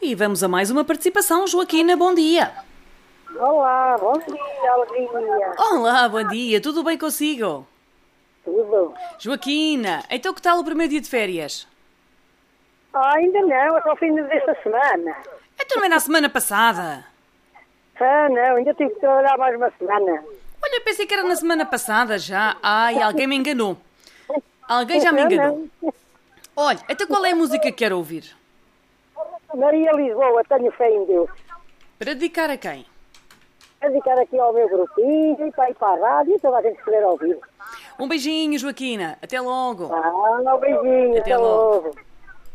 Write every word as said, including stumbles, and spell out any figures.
E vamos a mais uma participação. Joaquina, bom dia. Olá, bom dia, alegria. Olá, bom dia. Tudo bem consigo? Tudo? Joaquina, então que tal o primeiro dia de férias? Ah, ainda não, é só o fim desta semana. Então não é na semana passada? Ah, não, ainda tive que trabalhar mais uma semana. Olha, pensei que era na semana passada já. Ai, alguém me enganou. Alguém já me Não, enganou. não. Olha, então qual é a música que quero ouvir? Maria Lisboa, tenho fé em Deus. Para dedicar a quem? Vou dedicar aqui ao meu grupinho, e para ir para a rádio, e toda a gente estiver a ouvir. Um beijinho, Joaquina. Até logo. Ah, um beijinho, Até até logo. logo.